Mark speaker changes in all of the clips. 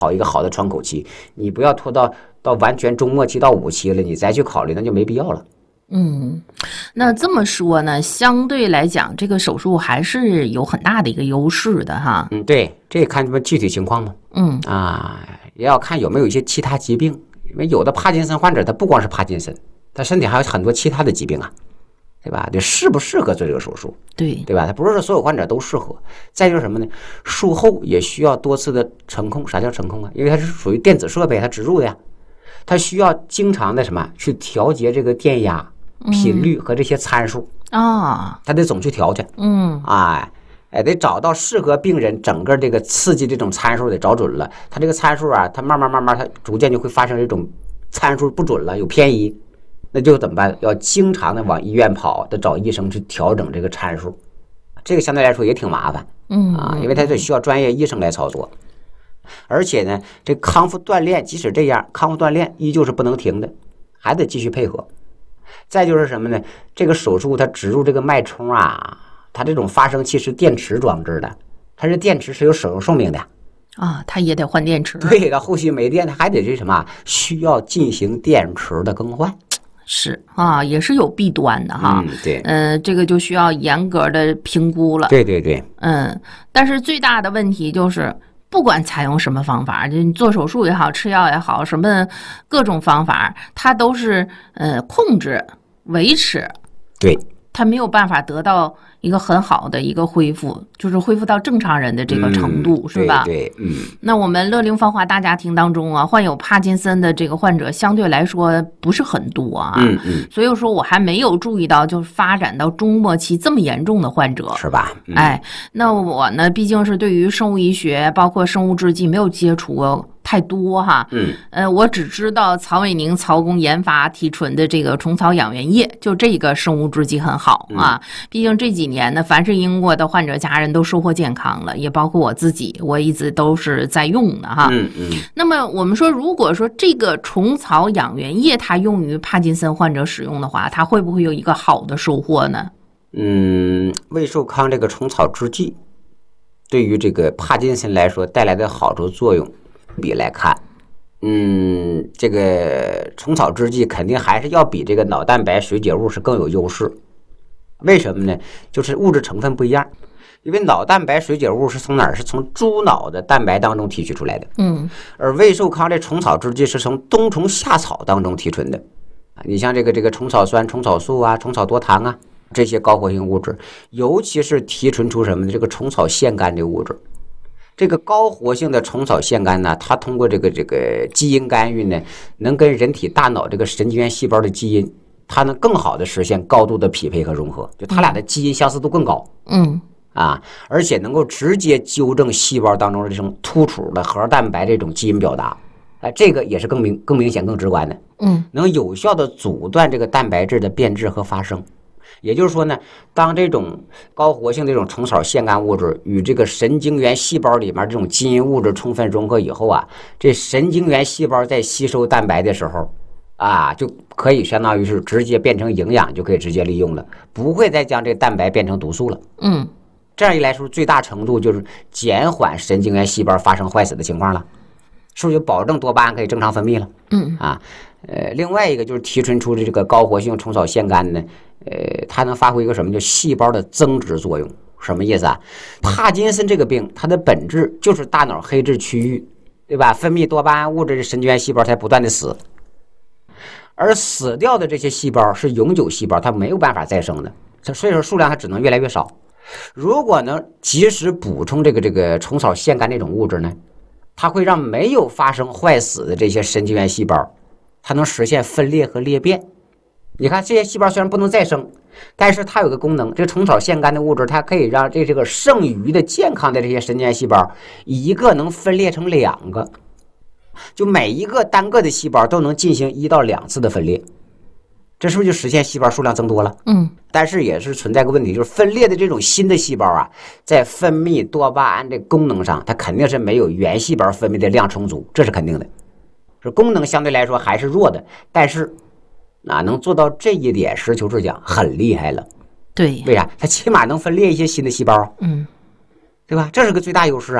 Speaker 1: 一个好的窗口期，你不要拖到完全中末期到5期了，你再去考虑那就没必要了。
Speaker 2: 那这么说呢，相对来讲，这个手术还是有很大的一个优势的哈。
Speaker 1: 对，这看什么具体情况嘛。也要看有没有一些其他疾病，因为有的帕金森患者他不光是帕金森，他身体还有很多其他的疾病啊，对吧？对，适不适合做这个手术？对吧？他不是说所有患者都适合。再就是什么呢？术后也需要多次的程控。啥叫程控啊？因为它是属于电子设备，它植入的呀，它需要经常的什么去调节这个电压、频率和这些参数啊，他得总去调去。得找到适合病人整个这个刺激这种参数得找准了。它这个参数啊，它慢慢它逐渐就会发生这种参数不准了，有偏移，那就怎么办？要经常的往医院跑，得找医生去调整这个参数。这个相对来说也挺麻烦，因为它得需要专业医生来操作。而且呢，这康复锻炼即使这样，康复锻炼依旧是不能停的，还得继续配合。再就是什么呢？这个手术它植入这个脉冲啊，它这种发生器是电池装置的，它这电池是有使用寿命的
Speaker 2: 啊，它也得换电池。
Speaker 1: 对，它后续没电，它还得是什么？需要进行电池的更换。
Speaker 2: 是啊，也是有弊端的哈。
Speaker 1: 对，
Speaker 2: 这个就需要严格的评估了。
Speaker 1: 对，
Speaker 2: 但是最大的问题就是，不管采用什么方法，你做手术也好，吃药也好，什么各种方法，它都是控制、维持。
Speaker 1: 对，
Speaker 2: 它没有办法得到一个很好的一个恢复，就是恢复到正常人的这个程度，是吧？
Speaker 1: 对，
Speaker 2: 那我们乐龄芳华大家庭当中啊，患有帕金森的这个患者相对来说不是很多啊，所以说我还没有注意到就是发展到中末期这么严重的患者，
Speaker 1: 是吧？
Speaker 2: 那我呢，毕竟是对于生物医学包括生物制剂没有接触过太多哈，我只知道曹伟宁曹工研发提纯的这个虫草养元液，就这个生物制剂很好啊。毕竟这几年呢，凡是英国的患者家人都收获健康了，也包括我自己，我一直都是在用的哈。那么我们说，如果说这个虫草养元液它用于帕金森患者使用的话，它会不会有一个好的收获呢？
Speaker 1: 胃寿康这个虫草制剂对于这个帕金森来说带来的好处作用比来看，这个虫草制剂肯定还是要比这个脑蛋白水解物是更有优势。为什么呢？就是物质成分不一样。因为脑蛋白水解物是从哪儿？是从猪脑的蛋白当中提取出来的。而胃寿康这虫草制剂是从冬虫夏草当中提纯的。你像这个虫草酸、虫草素啊、虫草多糖啊，这些高活性物质，尤其是提纯出什么呢？这个虫草腺苷的物质。这个高活性的虫草腺苷呢，它通过这个基因干预呢，能跟人体大脑这个神经元细胞的基因，它能更好的实现高度的匹配和融合，就它俩的基因相似度更高。而且能够直接纠正细胞当中的这种突出的核蛋白这种基因表达。这个也是更明显、更直观的。能有效的阻断这个蛋白质的变质和发生。也就是说呢，当这种高活性的这种虫草腺苷物质与这个神经元细胞里面这种基因物质充分融合以后啊，这神经元细胞在吸收蛋白的时候就可以相当于是直接变成营养，就可以直接利用了，不会再将这蛋白变成毒素了。这样一来说，最大程度就是减缓神经元细胞发生坏死的情况了，是不是就保证多巴胺可以正常分泌了？另外一个就是提纯出的这个高活性虫草腺苷呢，它能发挥一个什么叫细胞的增殖作用？什么意思啊？帕金森这个病，它的本质就是大脑黑质区域，对吧？分泌多巴胺物质的神经元细胞才不断的死，而死掉的这些细胞是永久细胞，它没有办法再生的，所以说数量它只能越来越少。如果能及时补充这个虫草腺苷这种物质呢，它会让没有发生坏死的这些神经元细胞，它能实现分裂和裂变。你看这些细胞虽然不能再生，但是它有个功能，这个虫草腺苷的物质它可以让这个剩余的健康的这些神经元细胞一个能分裂成2个，就每一个单个的细胞都能进行1到2次的分裂，这是不是就实现细胞数量增多了？但是也是存在个问题，就是分裂的这种新的细胞啊，在分泌多巴胺的功能上，它肯定是没有原细胞分泌的量充足，这是肯定的。是功能相对来说还是弱的，但是能做到这一点，实求是讲很厉害了。
Speaker 2: 对，
Speaker 1: 为啥？它起码能分裂一些新的细胞，对吧？这是个最大优势啊。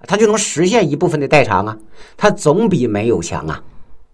Speaker 1: 它就能实现一部分的代偿啊，它总比没有强啊。